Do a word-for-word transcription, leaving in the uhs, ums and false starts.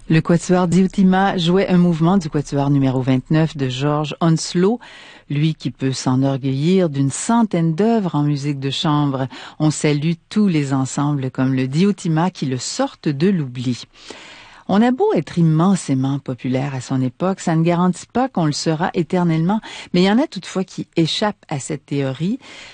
Le quatuor Diotima jouait un mouvement du quatuor numéro vingt-neuf de George Hounslow, lui qui peut s'enorgueillir d'une centaine d'œuvres en musique de chambre. On salue tous les ensembles comme le Diotima qui le sortent de l'oubli. On a beau être immensément populaire à son époque, ça ne garantit pas qu'on le sera éternellement, mais il y en a toutefois qui échappent à cette théorie.